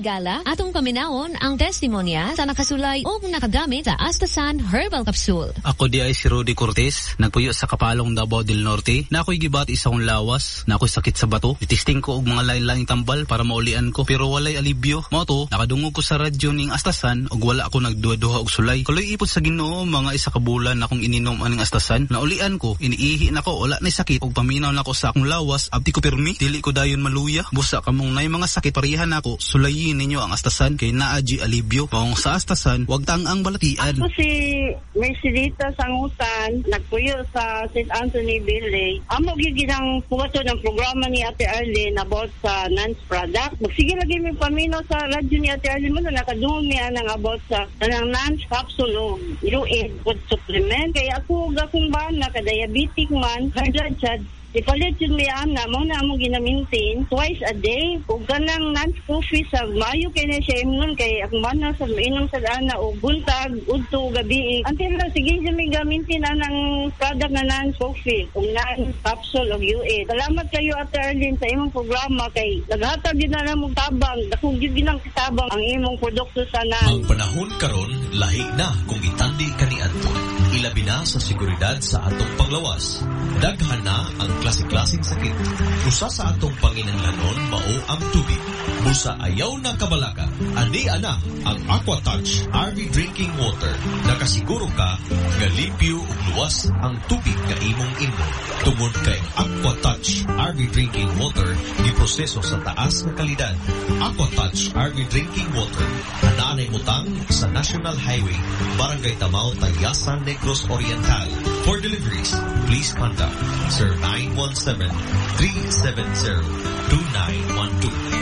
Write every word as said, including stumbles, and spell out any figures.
higala atong paminawon ang testimonya sa nakasulay o nakagamit sa Astasan Herbal Capsule. Ako di ay si Rudy Cortez, nagpuyo sa Kapalong Davao del Norte, na ako'y gibat isa kong lawas, na ako'y sakit sa bato. Itisting ko og mga lain-laing tambal para maulian ko, pero walay alibyo. Mao to, nakadungog ko sa radyo ning Astasan ug wala ako nagduha-duha og sulay. Kuloy ipot sa Ginoo mga isa ka bulan na akong ininom aning Astasan. Naulian ko, iniihi nako, wala nay sakit ug paminaw nako sa akong lawas, abti ko pirmi, dili ko dayon maluya. Busa kamong nay mga sakit parihan nako, sulayin ninyo ang Astasan kay naa gi alibyo. Paong sa Astasan, wag tang ang balatian. Ako si Mercedita Sangutan, nagpuyo sa Saint Anthony Village. Amo gigi ng puwato ng programa ni Ate Arlene about sa Nance product. Magsige lagi may paminaw sa radyo ni Ate Arlene mo na nakadungog niya nang about sa nang Nance capsule o U A food supplement. Kaya ako gakong ba na ka-diabetic man, high blood siya, ipalit yun may ana, mo na mo ginamintin twice a day. Kung ganang Nance coffee sa mayo kay na siya imnon kay akong mana sa inom sa ana o buntag, udto, gabi. Until na, sige siya may gamintin anang product na Nance coffee, kung Nance capsule o U A. Salamat kayo Ate Arlene sa imong programa kay naghatag din na namong tabang, dakong yun din ang tabang ang imong produkto sa Nance. Ang panahon karon lahi na kung itandi kaniadto. Ilabi na sa seguridad sa atong panglawas. Daghan na ang klase-klaseng sakit. Usa sa atong panginahanglanon mao ang tubig. Busa ayaw na kabalaka. Ani ana ang AquaTouch R V Drinking Water. Nakasiguro ka nga limpyo ug luwas ang tubig nga imong inom. Tungod kay AquaTouch R V Drinking Water giproseso sa taas nga kalidad. AquaTouch R V Drinking Water ananay mutang sa National Highway, Barangay Tamao, Tayasan, Negros Oriental. For deliveries, please contact zero nine one seven, three seven zero, two nine one two.